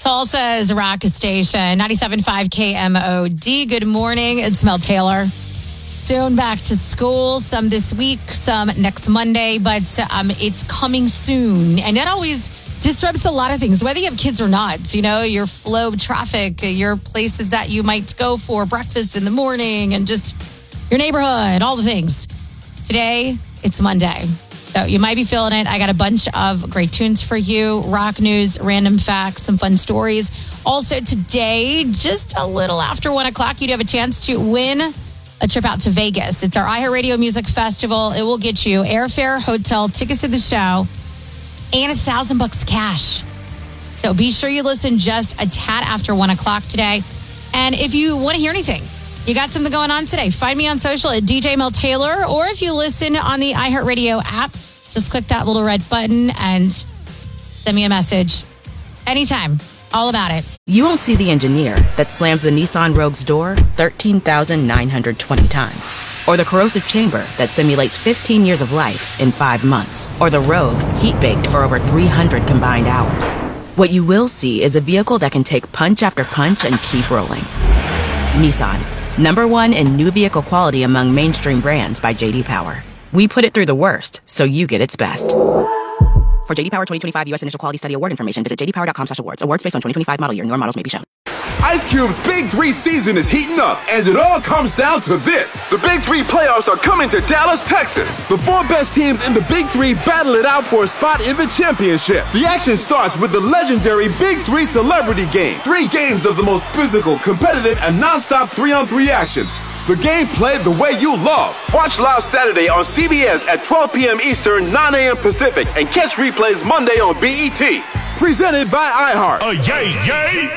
Tulsa's rock station, 97.5 KMOD. Good morning. It's Mel Taylor. Soon back to school. Some this week, some next Monday, but it's coming soon. And that always disrupts a lot of things, whether you have kids or not. You know, your flow of traffic, your places that you might go for breakfast in the morning, and just your neighborhood, all the things. Today, it's Monday. So you might be feeling it. I got a bunch of great tunes for you. Rock news, random facts, some fun stories. Also today, just a little after 1 o'clock, you'd have a chance to win a trip out to Vegas. It's our iHeartRadio Music Festival. It will get you airfare, hotel, tickets to the show, and $1,000 cash. So be sure you listen just a tad after 1 o'clock today. And if you want to hear anything, you got something going on today, find me on social at DJ Mel Taylor, or if you listen on the iHeartRadio app, just click that little red button and send me a message. Anytime. All about it. You won't see the engineer that slams the Nissan Rogue's door 13,920 times. Or the corrosive chamber that simulates 15 years of life in 5 months. Or the Rogue heat-baked for over 300 combined hours. What you will see is a vehicle that can take punch after punch and keep rolling. Nissan. #1 in new vehicle quality among mainstream brands by J.D. Power. We put it through the worst, so you get its best. For J.D. Power 2025 U.S. Initial Quality Study Award information, visit jdpower.com/awards. Awards based on 2025 model year. Newer models may be shown. Ice Cube's Big 3 season is heating up, and it all comes down to this. The Big 3 playoffs are coming to Dallas, Texas. The 4 best teams in the Big 3 battle it out for a spot in the championship. The action starts with the legendary Big 3 Celebrity Game. 3 games of the most physical, competitive, and non-stop 3-on-3 action. The game played the way you love. Watch live Saturday on CBS at 12 p.m. Eastern, 9 a.m. Pacific, and catch replays Monday on BET. Presented by iHeart. Yay, yay!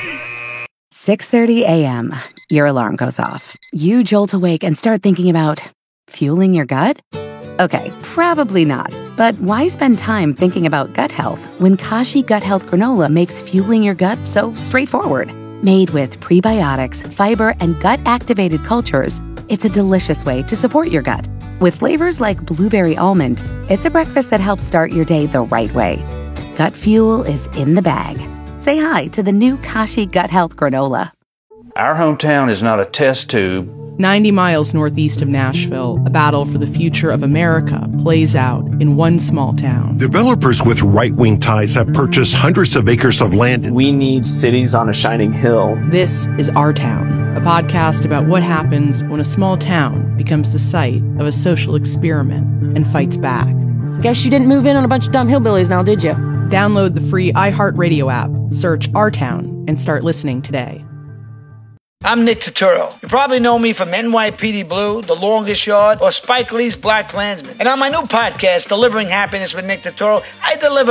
6:30 a.m. Your alarm goes off. You jolt awake and start thinking about fueling your gut? Okay, probably not. But why spend time thinking about gut health when Kashi Gut Health Granola makes fueling your gut so straightforward? Made with prebiotics, fiber, and gut-activated cultures, it's a delicious way to support your gut. With flavors like blueberry almond, it's a breakfast that helps start your day the right way. Gut fuel is in the bag. Say hi to the new Kashi Gut Health Granola. Our hometown is not a test tube. 90 miles northeast of Nashville, a battle for the future of America plays out in one small town. Developers with right-wing ties have purchased hundreds of acres of land. We need cities on a shining hill. This is Our Town, a podcast about what happens when a small town becomes the site of a social experiment and fights back. Guess you didn't move in on a bunch of dumb hillbillies now, did you? Download the free iHeartRadio app, search Our Town, and start listening today. I'm Nick Turturro. You probably know me from NYPD Blue, The Longest Yard, or Spike Lee's BlacKkKlansman. And on my new podcast, Delivering Happiness with Nick Turturro, I deliver